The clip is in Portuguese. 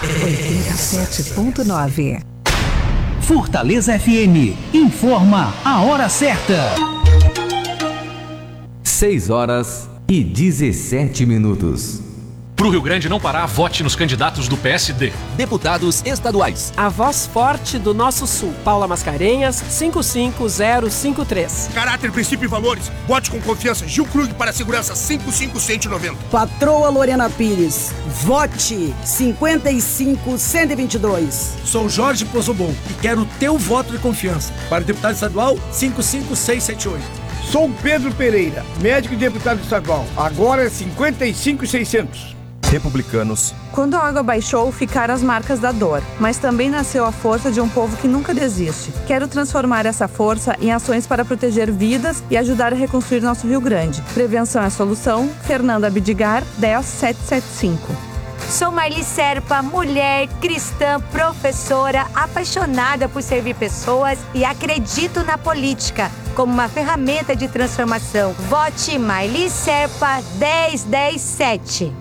87.9. Fortaleza FM informa a hora certa. 6h17. Para o Rio Grande não parar, vote nos candidatos do PSD. Deputados estaduais. A voz forte do nosso Sul. Paula Mascarenhas, 55053. Caráter, princípio e valores. Vote com confiança. Gil Krug para a segurança, 55190. Patroa Lorena Pires. Vote 55122. Sou Jorge Pozobon e quero o teu voto de confiança. Para o deputado estadual, 55678. Sou Pedro Pereira, médico e deputado estadual. Agora é 55.600. Republicanos. Quando a água baixou, ficaram as marcas da dor, mas também nasceu a força de um povo que nunca desiste. Quero transformar essa força em ações para proteger vidas e ajudar a reconstruir nosso Rio Grande. Prevenção é a solução. Fernanda Bidigar, 10775. Sou Marli Serpa, mulher, cristã, professora, apaixonada por servir pessoas e acredito na política como uma ferramenta de transformação. Vote Marli Serpa 10107.